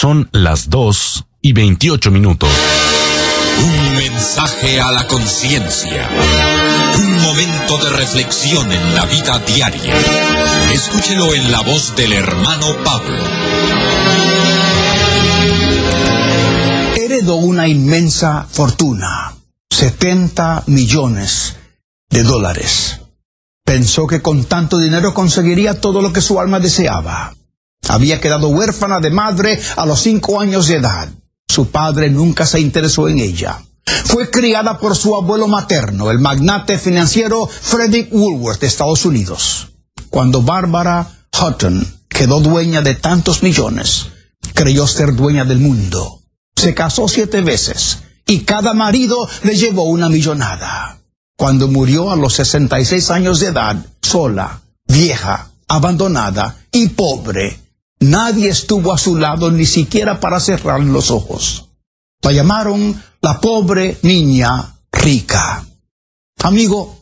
Son las 2:28. Un mensaje a la conciencia. Un momento de reflexión en la vida diaria. Escúchelo en la voz del hermano Pablo. Heredó una inmensa fortuna, $70 millones. Pensó que con tanto dinero conseguiría todo lo que su alma deseaba. Había quedado huérfana de madre a los 5 años de edad. Su padre nunca se interesó en ella. Fue criada por su abuelo materno, el magnate financiero Frederick Woolworth de Estados Unidos. Cuando Barbara Hutton quedó dueña de tantos millones, creyó ser dueña del mundo. Se casó 7 veces y cada marido le llevó una millonada. Cuando murió a los 66 años de edad, sola, vieja, abandonada y pobre, nadie estuvo a su lado ni siquiera para cerrar los ojos. La llamaron la pobre niña rica. Amigo,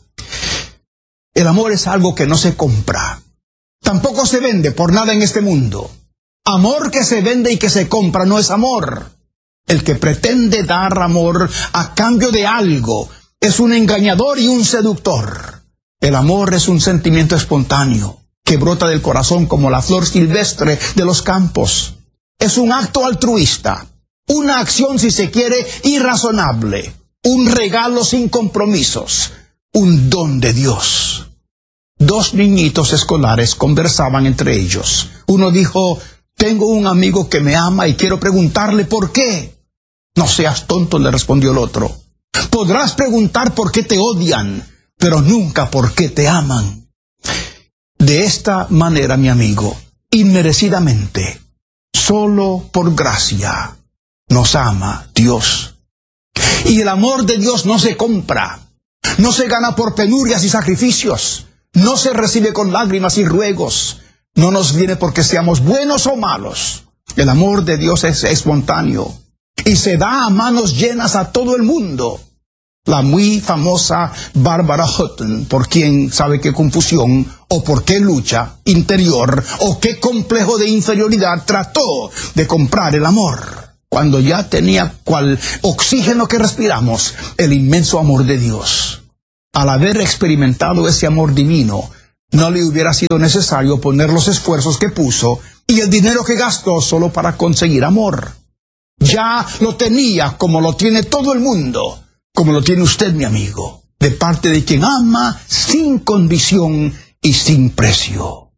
el amor es algo que no se compra. Tampoco se vende por nada en este mundo. Amor que se vende y que se compra no es amor. El que pretende dar amor a cambio de algo es un engañador y un seductor. El amor es un sentimiento espontáneo que brota del corazón como la flor silvestre de los campos. Es un acto altruista, una acción, si se quiere, irrazonable, un regalo sin compromisos, un don de Dios. 2 niñitos escolares conversaban entre ellos. Uno dijo: tengo un amigo que me ama y quiero preguntarle por qué. No seas tonto, le respondió el otro. Podrás preguntar por qué te odian, pero nunca por qué te aman. De esta manera, mi amigo, inmerecidamente, solo por gracia, nos ama Dios. Y el amor de Dios no se compra, no se gana por penurias y sacrificios, no se recibe con lágrimas y ruegos, no nos viene porque seamos buenos o malos. El amor de Dios es espontáneo y se da a manos llenas a todo el mundo. La muy famosa Barbara Hutton, por quien sabe qué confusión o por qué lucha interior o qué complejo de inferioridad trató de comprar el amor, cuando ya tenía cual oxígeno que respiramos el inmenso amor de Dios. Al haber experimentado ese amor divino, no le hubiera sido necesario poner los esfuerzos que puso y el dinero que gastó solo para conseguir amor. Ya lo tenía como lo tiene todo el mundo, como lo tiene usted, mi amigo, de parte de quien ama sin condición y sin precio.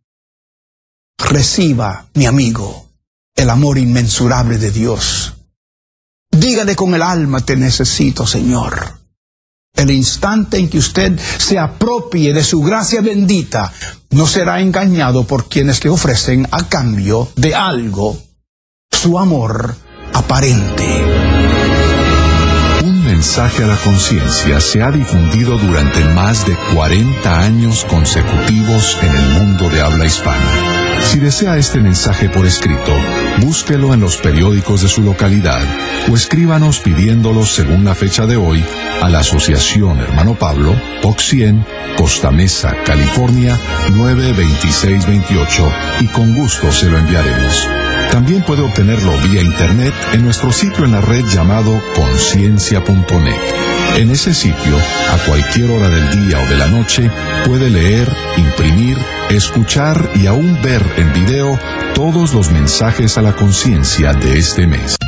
Reciba, mi amigo, el amor inmensurable de Dios. Dígale con el alma: te necesito, Señor. El instante en que usted se apropie de su gracia bendita, no será engañado por quienes le ofrecen a cambio de algo su amor aparente. Un mensaje a la conciencia se ha difundido durante más de 40 años consecutivos en el mundo de habla hispana. Si desea este mensaje por escrito, búsquelo en los periódicos de su localidad o escríbanos pidiéndolo según la fecha de hoy a la Asociación Hermano Pablo, Box 100, Costa Mesa, California, 92628, y con gusto se lo enviaremos. También puede obtenerlo vía internet en nuestro sitio en la red llamado conciencia.net. En ese sitio, a cualquier hora del día o de la noche, puede leer, imprimir, escuchar y aún ver en video todos los mensajes a la conciencia de este mes.